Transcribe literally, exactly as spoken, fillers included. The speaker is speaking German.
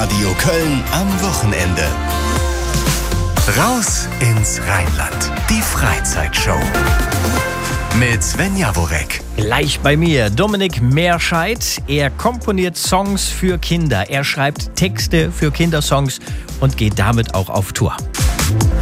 Radio Köln am Wochenende. Raus ins Rheinland. Die Freizeitshow. Mit Sven Jaworek. Gleich bei mir Dominik Meerscheid. Er komponiert Songs für Kinder. Er schreibt Texte für Kindersongs und geht damit auch auf Tour.